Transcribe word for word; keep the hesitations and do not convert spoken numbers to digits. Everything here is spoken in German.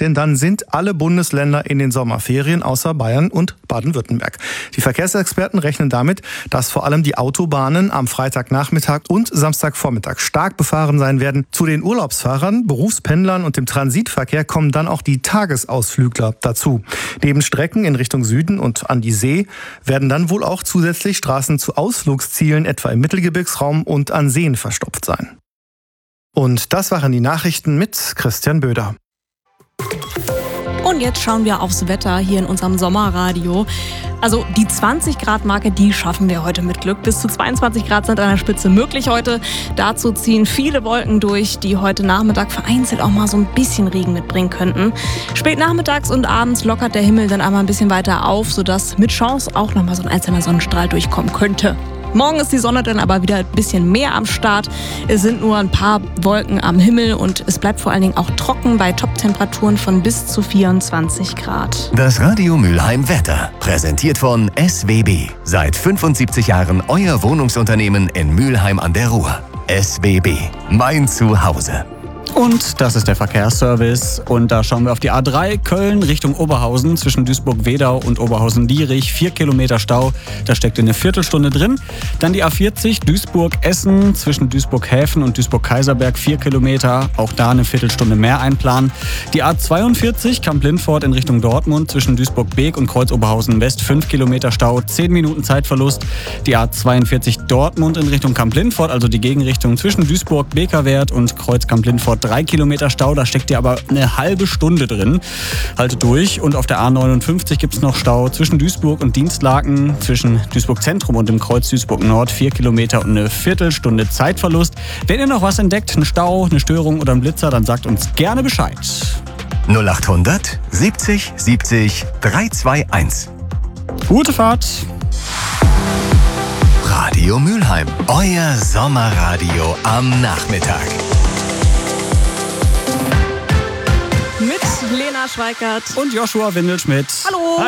denn dann sind alle Bundesländer in den Sommerferien außer Bayern und Baden-Württemberg. Die Verkehrsexperten rechnen damit, dass vor allem die Autobahnen am Freitagnachmittag und Samstagvormittag stark befahren sein werden. Zu den Urlaubsfahrern, Berufspendlern und dem Transitverkehr kommen dann auch die Tagesausflügler dazu. Neben Strecken in Richtung Süden und an die See werden dann wohl auch zusätzlich Straßen zu Ausflugszielen, etwa im Mittelgebirgsraum und an Seen verstopft sein. Und das waren die Nachrichten mit Christian Böder. Und jetzt schauen wir aufs Wetter hier in unserem Sommerradio. Also die zwanzig Grad Marke, die schaffen wir heute mit Glück. Bis zu zweiundzwanzig Grad sind an der Spitze möglich heute. Dazu ziehen viele Wolken durch, die heute Nachmittag vereinzelt auch mal so ein bisschen Regen mitbringen könnten. Spät nachmittags und abends lockert der Himmel dann einmal ein bisschen weiter auf, sodass mit Chance auch noch mal so ein einzelner Sonnenstrahl durchkommen könnte. Morgen ist die Sonne dann aber wieder ein bisschen mehr am Start. Es sind nur ein paar Wolken am Himmel und es bleibt vor allen Dingen auch trocken bei Toptemperaturen von bis zu vierundzwanzig Grad. Das Radio Mülheim Wetter, präsentiert von S W B. Seit fünfundsiebzig Jahren euer Wohnungsunternehmen in Mülheim an der Ruhr. S W B, mein Zuhause. Und das ist der Verkehrsservice. Und da schauen wir auf die A drei Köln Richtung Oberhausen zwischen Duisburg-Wedau und Oberhausen-Dierich. Vier Kilometer Stau, da steckt eine Viertelstunde drin. Dann die A vierzig Duisburg-Essen zwischen Duisburg-Häfen und Duisburg-Kaiserberg. Vier Kilometer, auch da eine Viertelstunde mehr einplanen. Die A zweiundvierzig Kamp-Lindfort in Richtung Dortmund zwischen Duisburg-Beek und Kreuz-Oberhausen-West. Fünf Kilometer Stau, zehn Minuten Zeitverlust. Die A zweiundvierzig Dortmund in Richtung Kamp-Lindfort, also die Gegenrichtung zwischen Duisburg-Bekerwert und Kreuz-Kamp-Lindfort. Drei Kilometer Stau, da steckt ihr aber eine halbe Stunde drin. Haltet durch. Und auf der A neunundfünfzig gibt es noch Stau zwischen Duisburg und Dienstlaken, zwischen Duisburg Zentrum und dem Kreuz Duisburg Nord. Vier Kilometer und eine Viertelstunde Zeitverlust. Wenn ihr noch was entdeckt, einen Stau, eine Störung oder einen Blitzer, dann sagt uns gerne Bescheid. null achthundert siebzig siebzig dreihundertveinundzwanzig. Gute Fahrt. Radio Mülheim, euer Sommerradio am Nachmittag. Mit Lena Schweikert Und Joshua Windelschmidt. Hallo.